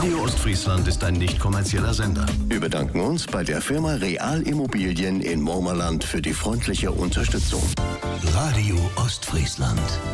Radio Ostfriesland ist ein nicht kommerzieller Sender. Wir bedanken uns bei der Firma Real Immobilien in Murmerland für die freundliche Unterstützung. Radio Ostfriesland.